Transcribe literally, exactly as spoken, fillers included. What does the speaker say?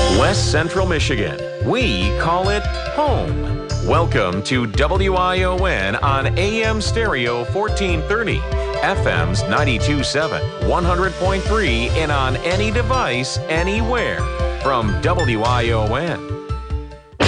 West Central Michigan. We call it home. Welcome to W I O N on A M Stereo fourteen thirty, F M's ninety-two point seven, one hundred point three, and on any device, anywhere. From W I O N.